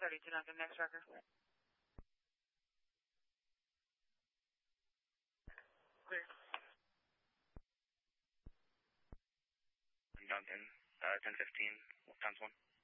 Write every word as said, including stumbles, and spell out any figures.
thirty-two Duncan, next record. Clear. Duncan, uh, ten fifteen, times one.